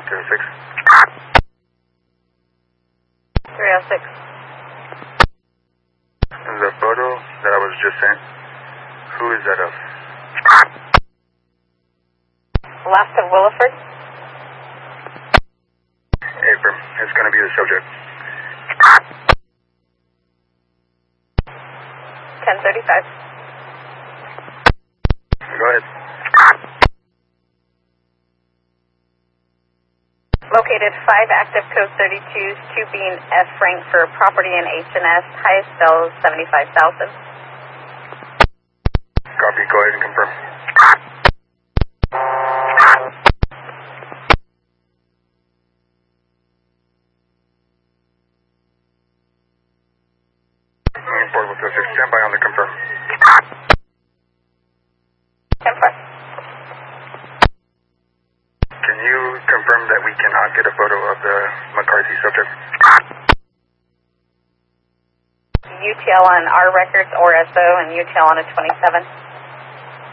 206. 306. The photo that I was just sent, who is that of? Last of Williford. Abram, it's going to be the subject. 1035. Go ahead. Located 5 active code 32s, 2 being F rank for property in H&S, highest bill 75,000. Copy, go ahead and confirm. Report with 06, stand by on the confirm. 10-4. Can you confirm that we cannot get a photo of the McCarthy subject? UTL on our records or SO and UTL on a 27.